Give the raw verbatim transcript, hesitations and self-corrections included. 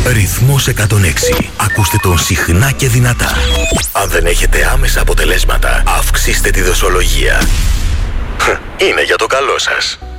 Ρυθμός εκατόν έξι. Ακούστε τον συχνά και δυνατά. Αν δεν έχετε άμεσα αποτελέσματα, αυξήστε τη δοσολογία. Είναι για το καλό σας.